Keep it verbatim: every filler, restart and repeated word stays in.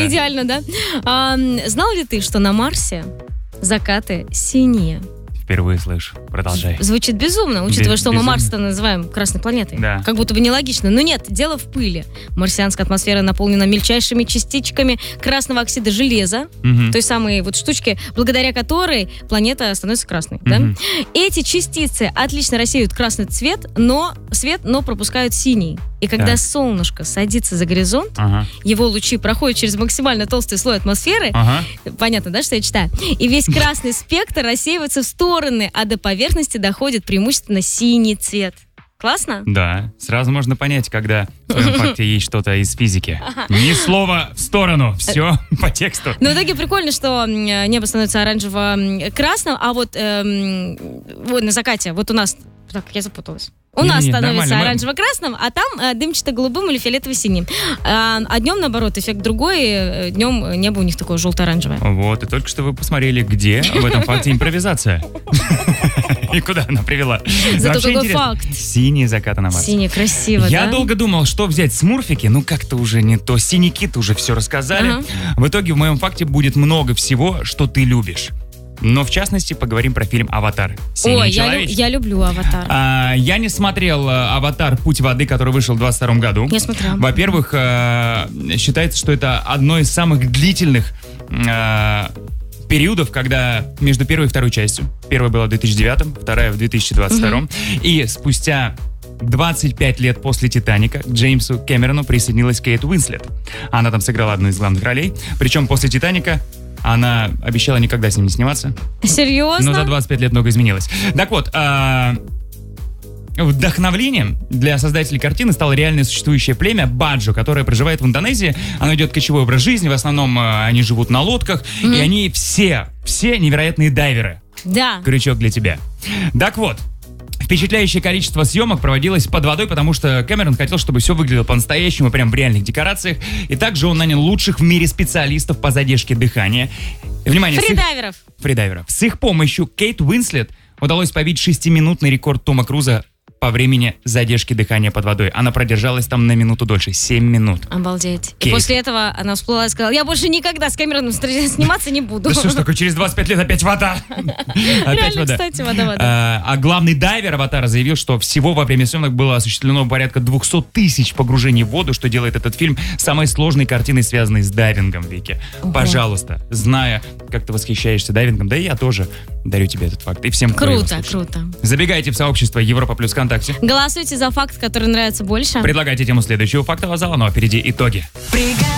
идеально, да? А, знал ли ты, что на Марсе закаты синие? Впервые слышу. Продолжай. Звучит безумно, учитывая, Без, что безумно. мы Марс-то называем красной планетой. Да. Как будто бы нелогично. Но нет, дело в пыли. Марсианская атмосфера наполнена мельчайшими частичками красного оксида железа, Угу. той самой вот штучки, благодаря которой планета становится красной. Угу. Да? Эти частицы отлично рассеивают красный цвет, но, свет, но пропускают синий. И когда Так. солнышко садится за горизонт, Ага. его лучи проходят через максимально толстый слой атмосферы. Ага. Понятно, да, что я читаю? И весь красный спектр рассеивается в стороны, а до поверхности доходит преимущественно синий цвет. Классно? Да, сразу можно понять, когда в твоем факте есть что-то из физики. Ни слова в сторону, все по тексту. Но в итоге прикольно, что м, небо становится оранжево-красным, а вот, эм, вот на закате, вот у нас... Так, я запуталась. У Не-не-не, нас становится нормально, мы- оранжево-красным, а там э, дымчато-голубым или фиолетово-синим. А, а днем, наоборот, эффект другой. э, Днем небо у них такое желто-оранжевое. Вот, и только что вы посмотрели, где в этом факте импровизация. И куда она привела. Зато Вообще какой интересно. факт. Синие закаты на Марсе. Синий, красиво, Я да? долго думал, что взять смурфики, ну как-то уже не то. Синяки-то уже все рассказали. Ага. В итоге в моем факте будет много всего, что ты любишь. Но в частности поговорим про фильм «Аватар». Синий Ой, я, лю- человечек. я люблю «Аватар». А, я не смотрел э, «Аватар. Путь воды», который вышел в двадцать втором году. Я смотрела. Во-первых, э, считается, что это одно из самых длительных э, периодов, когда между первой и второй частью. Первая была в две тысячи девятом, вторая в две тысячи двадцать втором. И спустя двадцать пять лет после «Титаника» к Джеймсу Кэмерону присоединилась Кейт Уинслет. Она там сыграла одну из главных ролей. Причем после «Титаника» она обещала никогда с ним не сниматься. Серьезно? Но за двадцать пять лет много изменилось. Так вот, а, вдохновлением для создателей картины стало реально существующее племя Баджо, которое проживает в Индонезии. Оно ведет кочевой образ жизни, в основном а, они живут на лодках, Мгм. и они все, все невероятные дайверы. Да. Крючок для тебя. Так вот, впечатляющее количество съемок проводилось под водой, потому что Кэмерон хотел, чтобы все выглядело по-настоящему, прям в реальных декорациях. И также он нанял лучших в мире специалистов по задержке дыхания. И, внимание, с их- Фридайверов. фридайверов. С их помощью Кейт Уинслет удалось побить шестиминутный рекорд Тома Круза по времени задержки дыхания под водой. Она продержалась там на минуту дольше. семь минут. Обалдеть. И Кейт. после этого она всплыла и сказала, я больше никогда с Кэмероном стр- сниматься не буду. Да что ж такое, через двадцать пять лет опять вода. Опять Реально, вода. кстати, вода, вода. А, а главный дайвер «Аватара» заявил, что всего во время съемок было осуществлено порядка двести тысяч погружений в воду, что делает этот фильм самой сложной картиной, связанной с дайвингом, Вики. Ого. Пожалуйста, зная, как ты восхищаешься дайвингом, да и я тоже дарю тебе этот факт. И всем, кто его Круто, слушает. круто. Забегайте в сообщество Европа плюс ВКонтакте. Голосуйте за факт, который нравится больше. Предлагайте тему следующего фактового зала, ну а впереди итоги.